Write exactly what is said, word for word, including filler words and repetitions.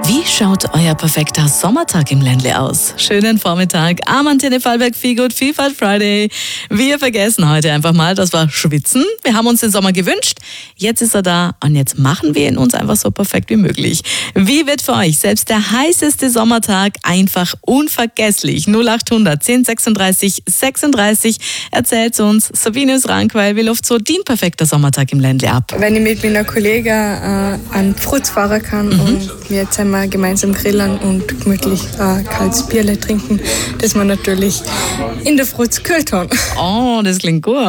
Wie schaut euer perfekter Sommertag im Ländle aus? Schönen Vormittag am Antenne Vorarlberg Feelgood Vielfalt Friday. Wir vergessen heute einfach mal, dass wir schwitzen. Wir haben uns den Sommer gewünscht, jetzt ist er da und jetzt machen wir ihn uns einfach so perfekt wie möglich. Wie wird für euch selbst der heißeste Sommertag einfach unvergesslich? null acht hundert zehn sechsunddreißig sechsunddreißig erzählt uns Sabinus Rankweiler, wie läuft so dein perfekter Sommertag im Ländle ab? Wenn ich mit meiner Kollegin äh, an Frutz fahren kann mhm. und wir jetzt einmal gemeinsam grillen und gemütlich äh, kaltes Bierle trinken, das wir natürlich in der Frutz kühlt haben. Oh, das klingt gut.